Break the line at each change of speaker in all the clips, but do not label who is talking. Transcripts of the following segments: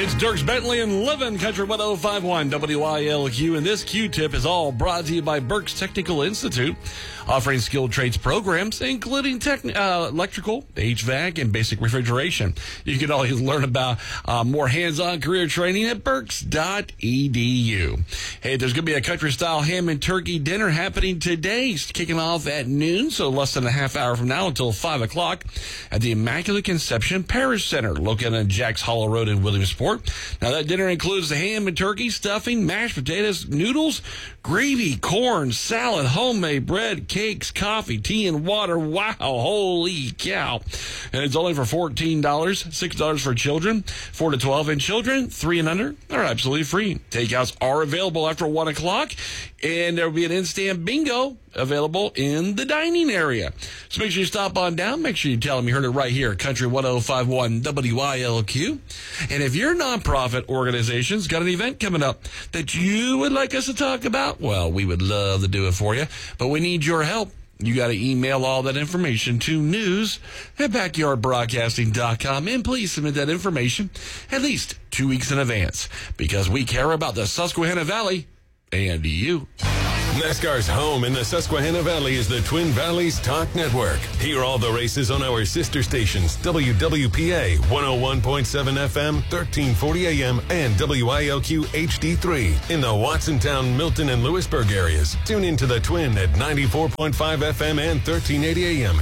It's Dirks Bentley and Livin' Country 1051 WILQ, and this Q-tip is all brought to you by Berks Technical Institute, offering skilled trades programs, including electrical, HVAC, and basic refrigeration. You can always learn about more hands-on career training at berks.edu. Hey, there's going to be a country-style ham and turkey dinner happening today, kicking off at noon, so less than a half hour from now until 5 o'clock at the Immaculate Conception Parish Center, located on Jacks Hollow Road in Williamsport. Now, that dinner includes the ham and turkey, stuffing, mashed potatoes, noodles, gravy, corn, salad, homemade bread, cakes, coffee, tea, and water. Wow, holy cow. And it's only for $14, $6 for children, 4 to 12, and children 3 and under are absolutely free. Takeouts are available after 1 o'clock, and there will be an instant bingo available in the dining area. So make sure you stop on down. Make sure you tell them you heard it right here at Country 1051 WILQ. And if your nonprofit organization's got an event coming up that you would like us to talk about, well, we would love to do it for you, but we need your help. You got to email all that information to news@backyardbroadcasting.com, and please submit that information at least 2 weeks in advance, because we care about the Susquehanna Valley and you.
NASCAR's home in the Susquehanna Valley is the Twin Valleys Talk Network. Hear all the races on our sister stations, WWPA 101.7 FM, 1340 AM, and WILQ HD3 in the Watsontown, Milton, and Lewisburg areas. Tune into the Twin at 94.5 FM and 1380 AM,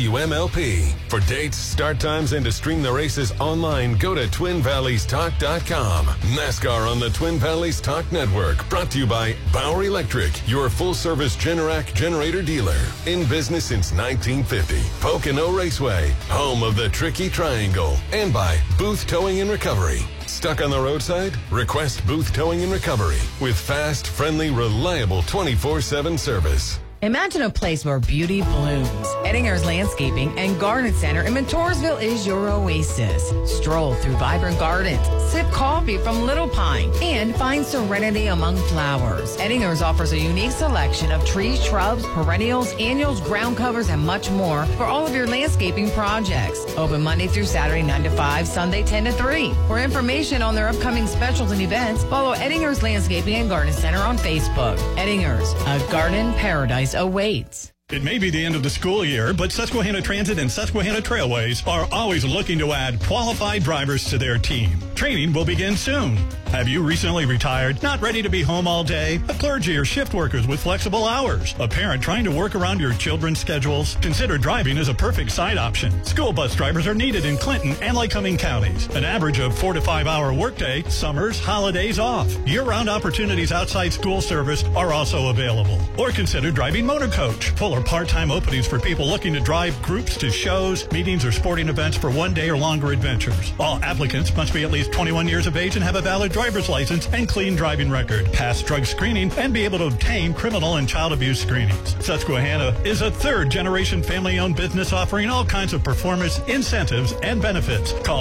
WMLP. For dates, start times, and to stream the races online, go to TwinValleysTalk.com. NASCAR on the Twin Valleys Talk Network, brought to you by Bauer Electric, your full-service Generac generator dealer. In business since 1950. Pocono Raceway, home of the Tricky Triangle. And by Booth Towing and Recovery. Stuck on the roadside? Request Booth Towing and Recovery with fast, friendly, reliable 24/7 service.
Imagine a place where beauty blooms. Edinger's Landscaping and Garden Center in Mentorsville is your oasis. Stroll through vibrant gardens, sip coffee from Little Pine, and find serenity among flowers. Edinger's offers a unique selection of trees, shrubs, perennials, annuals, ground covers, and much more for all of your landscaping projects. Open Monday through Saturday 9 to 5, Sunday 10 to 3. For information on their upcoming specials and events, follow Edinger's Landscaping and Garden Center on Facebook. Edinger's, a garden paradise awaits.
It may be the end of the school year, but Susquehanna Transit and Susquehanna Trailways are always looking to add qualified drivers to their team. Training will begin soon. Have you recently retired, not ready to be home all day? A clergy or shift workers with flexible hours? A parent trying to work around your children's schedules? Consider driving as a perfect side option. School bus drivers are needed in Clinton and Lycoming counties. An average of 4 to 5 hour workday, summers, holidays off. Year-round opportunities outside school service are also available. Or consider driving motor coach. Full or part-time openings for people looking to drive groups to shows, meetings, or sporting events for 1 day or longer adventures. All applicants must be at least 21 years of age and have a valid driver's license and clean driving record, pass drug screening, and be able to obtain criminal and child abuse screenings. Susquehanna is a third-generation family-owned business offering all kinds of performance, incentives, and benefits. Call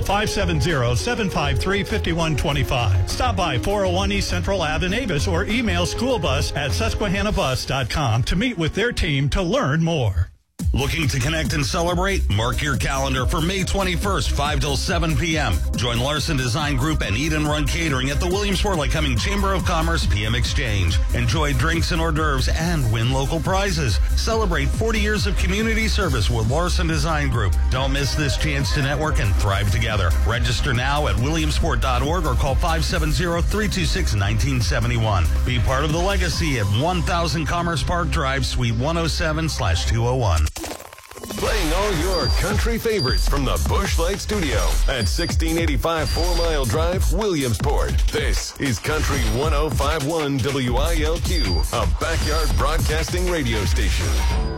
570-753-5125. Stop by 401 East Central Ave in Avis or email schoolbus@susquehannabus.com to meet with their team to learn more.
Looking to connect and celebrate? Mark your calendar for May 21st, 5 till 7 p.m. Join Larson Design Group and Eat and Run Catering at the Williamsport Lycoming Chamber of Commerce PM Exchange. Enjoy drinks and hors d'oeuvres and win local prizes. Celebrate 40 years of community service with Larson Design Group. Don't miss this chance to network and thrive together. Register now at williamsport.org or call 570-326-1971. Be part of the legacy at 1000 Commerce Park Drive, Suite 107/201.
Playing all your country favorites from the Busch Light Studio at 1685 4 Mile Drive, Williamsport. This is Country 1051 WILQ, a backyard broadcasting radio station.